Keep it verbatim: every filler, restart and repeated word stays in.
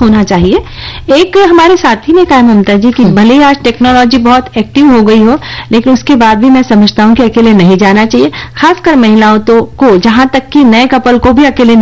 होना चाहिए। एक हमारे साथी ने कहा ममता जी कि भले ही आज टेक्नोलॉजी बहुत एक्टिव हो गई हो, लेकिन उसके बाद भी मैं समझता हूं कि अकेले नहीं जाना चाहिए, खासकर महिलाओं तो को, जहां तक कि नए कपल को भी अकेले